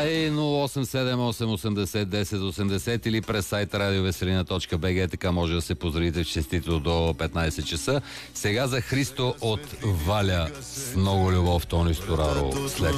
Ай, 0878801080 или през сайт radiovеселина.bg, така може да се поздравите честито до 15 часа. Сега за Христо от Валя с много любов, Тони Стораро. След